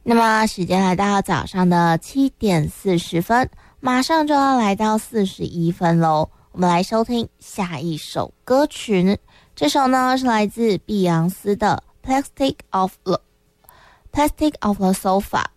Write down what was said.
那么时间来到早上的7:40，马上就要来到41分喽。我们来收听下一首歌曲，这首呢是来自碧昂斯的《Plastic of the Sofa》。